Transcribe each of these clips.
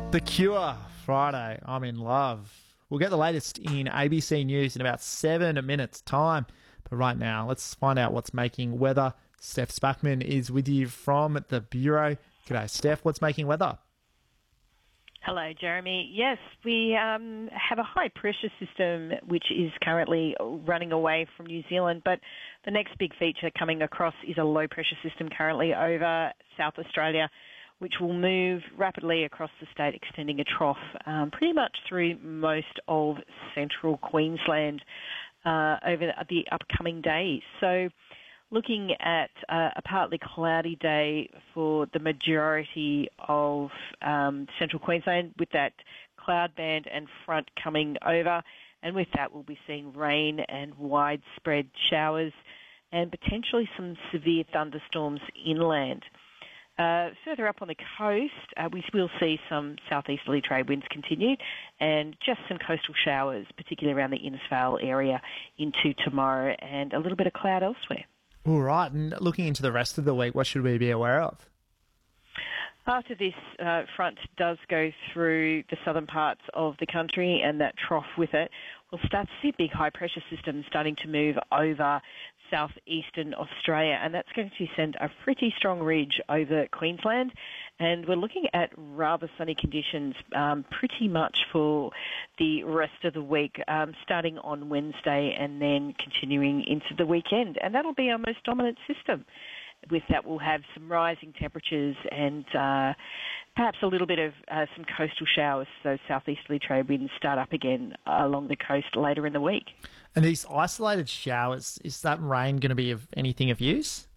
The Cure, Friday, I'm in love. We'll get the latest in ABC News in about 7 minutes' time. But right now, let's find out what's making weather. Steph Spackman is with you from the Bureau. G'day, Steph. What's making weather? Hello, Jeremy. Yes, we have a high pressure system which is currently running away from New Zealand, but the next big feature coming across is a low pressure system currently over South Australia, which will move rapidly across the state, extending a trough pretty much through most of central Queensland over the upcoming days. So looking at a partly cloudy day for the majority of central Queensland with that cloud band and front coming over. And with that, we'll be seeing rain and widespread showers and potentially some severe thunderstorms inland. Further up on the coast, we will see some southeasterly trade winds continue and just some coastal showers, particularly around the Innisfail area into tomorrow, and a little bit of cloud elsewhere. All right, and looking into the rest of the week, what should we be aware of? After this front does go through the southern parts of the country and that trough with it, we'll start to see big high pressure systems starting to move over southeastern Australia, and that's going to send a pretty strong ridge over Queensland, and we're looking at rather sunny conditions pretty much for the rest of the week, starting on Wednesday and then continuing into the weekend, and that'll be our most dominant system. With that, we'll have some rising temperatures and perhaps a little bit of some coastal showers, so southeasterly trade winds start up again along the coast later in the week. And these isolated showers, is that rain going to be of anything of use?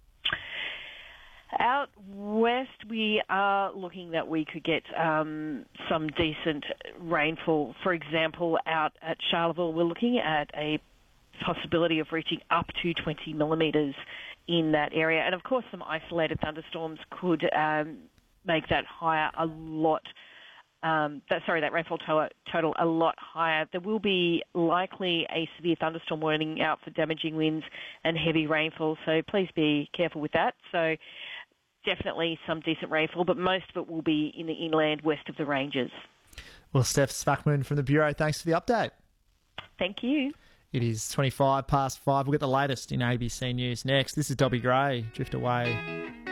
Out west, we are looking that we could get some decent rainfall. For example, out at Charleville, we're looking at a possibility of reaching up to 20 millimetres in that area. And of course, some isolated thunderstorms could make that higher a lot. That rainfall total a lot higher. There will be likely a severe thunderstorm warning out for damaging winds and heavy rainfall, so please be careful with that. So definitely some decent rainfall, but most of it will be in the inland west of the ranges. Well, Steph Spackman from the Bureau, thanks for the update. Thank you. It is 25 past 5. We'll get the latest in ABC News next. This is Dobby Gray. Drift Away.